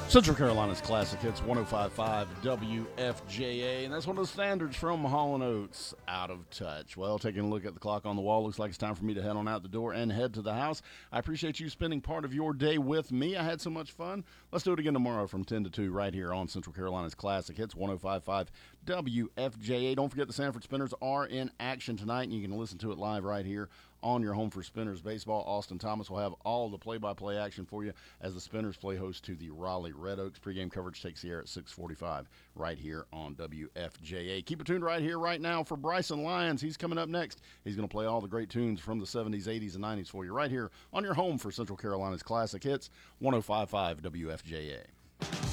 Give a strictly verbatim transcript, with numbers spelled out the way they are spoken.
Central Carolina's Classic Hits one oh five point five W F J A, and that's one of the standards from Hall and Oates, Out of Touch. Well, taking a look at the clock on the wall, looks like it's time for me to head on out the door and head to the house. I appreciate you spending part of your day with me. I had so much fun. Let's do it again tomorrow from ten to two right here on Central Carolina's Classic Hits one oh five point five W F J A. Don't forget the Sanford Spinners are in action tonight, and you can listen to it live right here on your home for Spinners Baseball. Austin Thomas will have all the play-by-play action for you as the Spinners play host to the Raleigh Red Oaks. Pre-game coverage takes the air at six forty-five right here on W F J A. Keep it tuned right here, right now for Bryson Lyons. He's coming up next. He's going to play all the great tunes from the seventies, eighties, and nineties for you right here on your home for Central Carolina's Classic Hits one oh five point five W F J A.